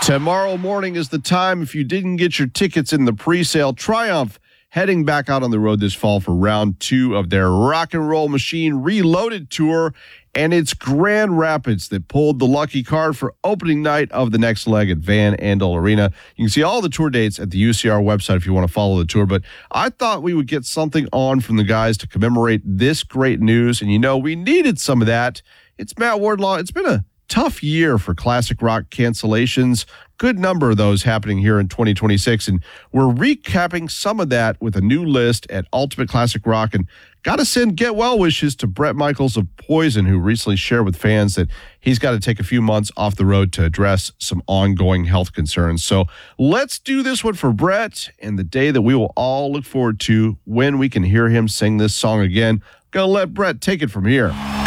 Tomorrow morning is the time. If you didn't get your tickets in the pre-sale, Triumph heading back out on the road this fall for round 2 of their Rock and Roll Machine Reloaded tour. And it's Grand Rapids that pulled the lucky card for opening night of the next leg at Van Andel Arena. You can see all the tour dates at the UCR website if you want to follow the tour. But I thought we would get something on from the guys to commemorate this great news. And, we needed some of that. It's Matt Wardlaw. It's been a tough year for classic rock cancellations. Good number of those happening here in 2026. And we're recapping some of that with a new list at Ultimate Classic Rock. And got to send get well wishes to Bret Michaels of Poison, who recently shared with fans that he's got to take a few months off the road to address some ongoing health concerns. So let's do this one for Bret and the day that we will all look forward to when we can hear him sing this song again. Gonna let Bret take it from here.